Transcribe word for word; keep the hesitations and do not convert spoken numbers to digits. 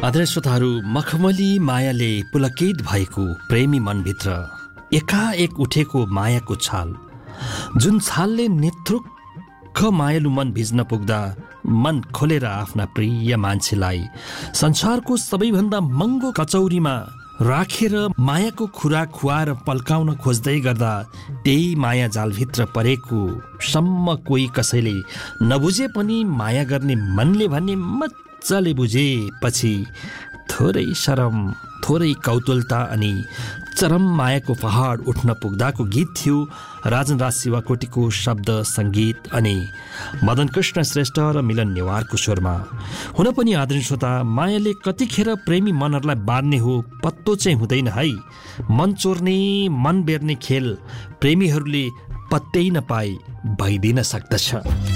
आदरणीय श्रोताहरू, मखमली मायाले पुलकित भएको प्रेमी मनभित्र एकाएक उठेको मायाको छाल, जुन छालले नेत्रुक्ख मायालु मन भिज्न पुग्दा मन खोलेर आफ्ना प्रिय मान्छेलाई संसारको सबैभन्दा महँगो कचौरीमा राखेर मायाको खुराक खुवाएर पल्काउन खोज्दै गर्दा त्यही माया जालभित्र परेको सम्म कोही कसैले नबुझे पनि माया गर्ने मनले भन्ने मजाले बुझेपछि थोरै शरम, थोरै कौतुलता अनि चरम मायाको पहाड उठ्न पुग्दाको गीत थियो राजन राज शिवाकोटीको शब्द सङ्गीत अनि मदन कृष्ण श्रेष्ठ र मिलन नेवारको स्वरमा। हुन पनि आदरणीय श्रोता, मायाले कतिखेर प्रेमी मनहरूलाई बाँध्ने हो पत्तो चाहिँ हुँदैन है। मन चोर्ने, मन बेर्ने खेल प्रेमीहरूले पत्तै नपाई भइदिन सक्दछ।